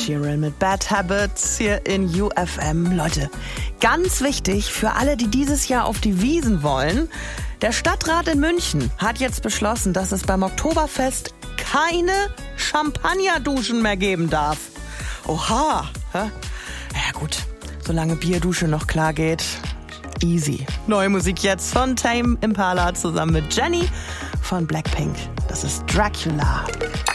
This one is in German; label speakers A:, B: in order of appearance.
A: Sheeran mit Bad Habits hier in UFM. Leute, ganz wichtig für alle, die dieses Jahr auf die Wiesn wollen. Der Stadtrat in München hat jetzt beschlossen, dass es beim Oktoberfest keine Champagnerduschen mehr geben darf. Oha. Ja gut, solange Bierdusche noch klar geht, easy. Neue Musik jetzt von Tame Impala zusammen mit Jenny von Blackpink. Das ist Dracula.